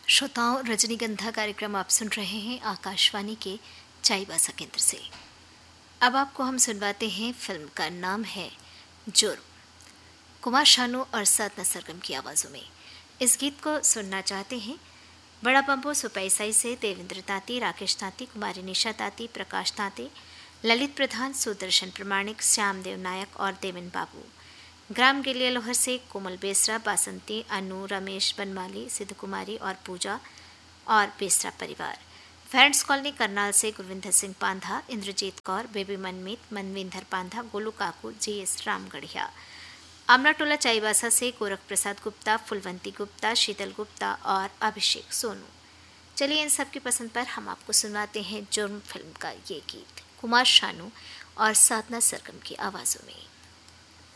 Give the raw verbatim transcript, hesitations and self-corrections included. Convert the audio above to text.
श्रोताओं, रजनीगंधा कार्यक्रम आप सुन रहे हैं आकाशवाणी के चाईबासा केंद्र से। अब आपको हम सुनवाते हैं, फिल्म का नाम है जुर्म। कुमार शानू और साधना सरगम की आवाज़ों में इस गीत को सुनना चाहते हैं बड़ा बम्बो सुपैसाई से देवेंद्र ताती, राकेश ताती, कुमारी निशा ताती, प्रकाश ताती, ललित प्रधान, सुदर्शन प्रमाणिक, श्याम देव नायक और देवेन बाबू। ग्राम गिलिया लोहर से कोमल बेसरा, बासंती, अनु, रमेश बनमाली, सिद्ध कुमारी और पूजा और बेसरा परिवार। फ्रेंड्स कॉलोनी करनाल से गुरविंदर सिंह पांधा, इंद्रजीत कौर, बेबी मनमीत, मनविंदर पांधा, गोलू काकू, जी एस रामगढ़िया। आमनाटोला चाईबासा से गोरख प्रसाद गुप्ता, फुलवंती गुप्ता, शीतल गुप्ता और अभिषेक सोनू। चलिए इन सब की पसंद पर हम आपको सुनाते हैं जुर्म फिल्म का ये गीत, कुमार शानू और साधना सरगम की आवाज़ों में।